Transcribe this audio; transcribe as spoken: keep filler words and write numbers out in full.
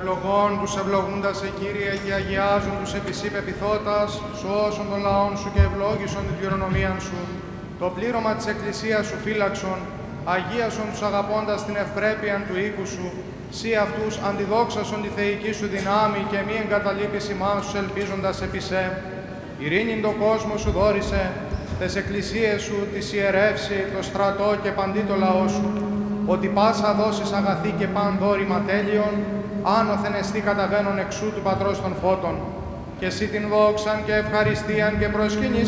ευλογών τους ευλογούντας σε Κύριε και αγιάζουν τους επί σοι πεποιθώτας, σώσον των λαών σου και ευλόγησον την κληρονομίαν σου. Το πλήρωμα της Εκκλησίας σου φύλαξον, αγίασον τους αγαπώντας την ευπρέπεια του οίκου σου. Σύ αυτούς αντιδόξασον τη θεϊκή σου δυνάμει και μη εγκαταλείπεις ημάς τους ελπίζοντας επί σε. Ειρήνην το κόσμο σου δόρισε, τες εκκλησίες σου, της ιερεύση, το στρατό και παντί το λαό σου, ότι πάσα δώσεις αγαθή και παν δόρημα τέλειον, άνωθεν εστί καταβαίνον εξού του Πατρός των Φώτων. Και εσύ την δόξαν και ευχαριστίαν και προσκυνείς